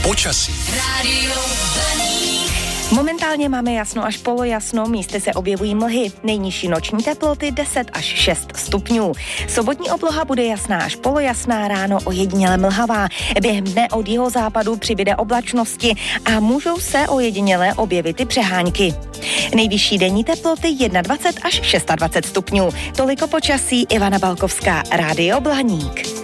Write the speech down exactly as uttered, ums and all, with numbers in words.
Počasí. Momentálně máme jasno až polojasno, místy se objevují mlhy. Nejnižší noční teploty deset až šest stupňů. Sobotní obloha bude jasná až polojasná, ráno ojediněle mlhavá. Během dne od jihozápadu přibyde oblačnosti a můžou se ojediněle objevit i přehánky. Nejvyšší denní teploty dvacet jedna až dvacet šest stupňů. Toliko počasí, Ivana Balkovská, Rádio Blaník.